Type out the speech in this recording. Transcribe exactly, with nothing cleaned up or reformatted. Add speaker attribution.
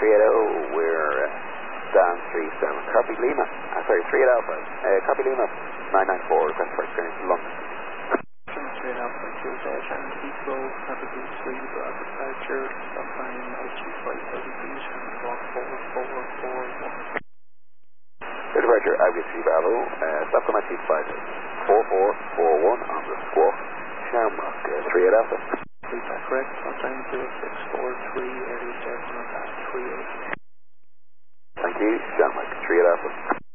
Speaker 1: three eight zero, we're uh, down three seven. Copy Lima, uh, sorry, three eight Alpha. Uh, copy Lima, nine nine four, request for experience in London.
Speaker 2: three eight Alpha, two dash and Heathrow, Navigate three, Bravo departure, stop line altitude five thousand feet, and walk forward, forward, forward, one.
Speaker 1: Clear departure, Aviate three Bravo, uh, stop on altitude five four four four one on the Squawk, Shamrock, uh, three eight Alpha.
Speaker 2: Feedback correct, stop line zero six four three, earliest aircraft at three eight.
Speaker 1: Thank you, Shamrock, three eight Alpha.